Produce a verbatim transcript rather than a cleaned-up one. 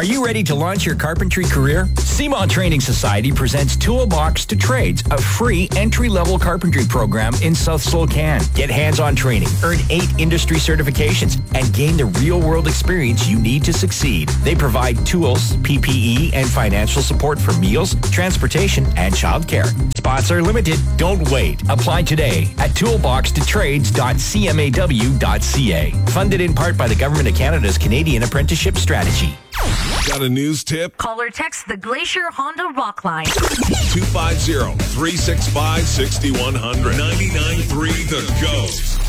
Are you ready to launch your carpentry career? C M A Training Society presents Toolbox to Trades, a free entry-level carpentry program in South Slocan. Get hands-on training, earn eight industry certifications, and gain the real-world experience you need to succeed. They provide tools, P P E, and financial support for meals, transportation, and childcare. Spots are limited. Don't wait. Apply today at toolbox to trades dot c m a w dot c a. Funded in part by the Government of Canada's Canadian Apprenticeship Strategy. Got a news tip? Call or text the Glacier Honda Rock Line. two five zero, three six five, six one zero zero. ninety-nine point three The Ghost.